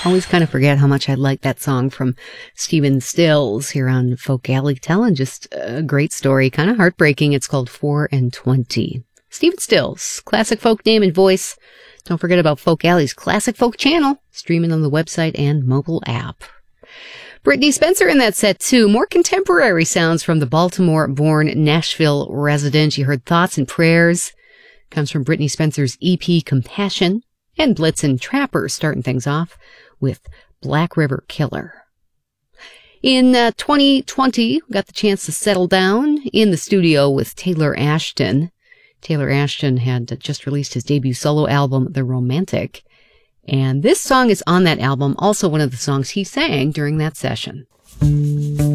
Always kind of forget how much I like that song from Stephen Stills here on Folk Alley, telling just a great story, kind of heartbreaking. It's called 4 and 20. Stephen Stills, classic folk name and voice. Don't forget about Folk Alley's Classic Folk channel, streaming on the website and mobile app. Brittney Spencer in that set, too. More contemporary sounds from the Baltimore-born Nashville resident. You heard Thoughts and Prayers. Comes from Brittney Spencer's EP Compassion. And Blitzen Trapper starting things off with Black River Killer. In 2020, we got the chance to settle down in the studio with Taylor Ashton. Taylor Ashton had just released his debut solo album, The Romantic. And this song is on that album, also one of the songs he sang during that session.